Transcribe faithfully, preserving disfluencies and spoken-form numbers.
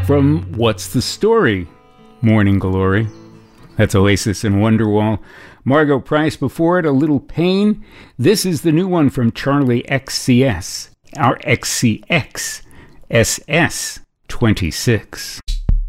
From What's the Story? Morning Glory. That's Oasis and Wonderwall. Margot Price before it, A Little Pain. This is the new one from Charlie X C S, our X C X S S twenty-six.